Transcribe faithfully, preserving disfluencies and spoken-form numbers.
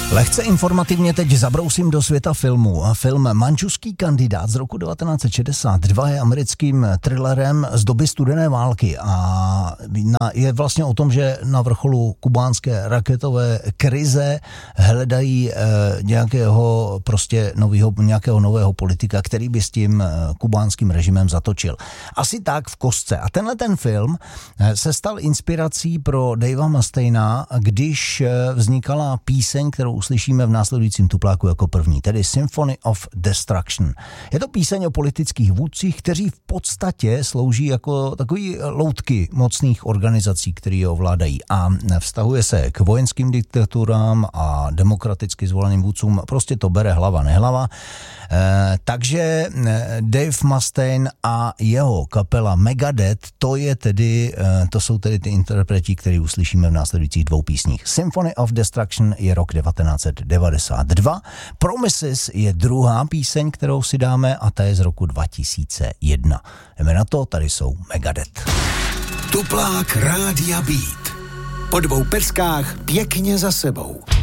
Lehce informativně teď zabrousím do světa filmu. Film Manžuský kandidát z roku devatenáct set šedesát dva je americkým thrillerem z doby studené války a je vlastně o tom, že na vrcholu kubánské raketové krize hledají nějakého prostě novýho, nějakého nového politika, který by s tím kubánským režimem zatočil. Asi tak v kostce. A tenhle ten film se stal inspirací pro Davea Mustaina, když vznikala píseň, kterou uslyšíme v následujícím tupláku jako první, tedy Symphony of Destruction. Je to píseň o politických vůdcích, kteří v podstatě slouží jako takový loutky mocných organizací, které je ovládají a vztahuje se k vojenským diktaturám a demokraticky zvoleným vůdcům. Prostě to bere hlava nehlava. E, takže Dave Mustaine a jeho kapela Megadeth, to je tedy, e, to jsou tedy ty interpreti, který uslyšíme v následujících dvou písních. Symphony of Destruction je rok devatenáct set devadesát dva. Promises je druhá píseň, kterou si dáme a ta je z roku dva tisíce jedna. Jdeme na to, tady jsou Megadeth. Tuplák Rádia Beat. Po dvou peskách pěkně za sebou.